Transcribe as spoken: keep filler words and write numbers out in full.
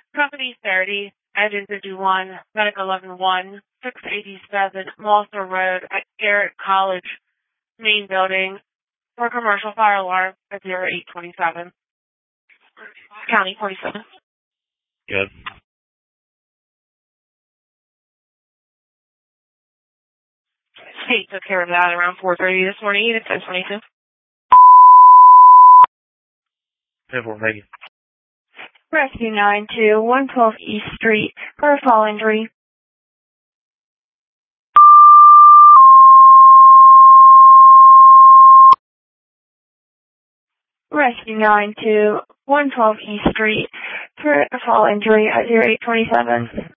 Company thirty, engine fifty-one, medic eleven one, six eighty-seven, Malta Road at Garrett College, main building, for commercial fire alarm at zero eight twenty-seven. County forty-seven. Good. State took care of that around four thirty this morning at ten twenty-two. ten four, thank you. Rescue nine two, one twelve East Street, for a fall injury. Rescue nine two, one twelve East Street, for a fall injury at zero eight twenty-seven.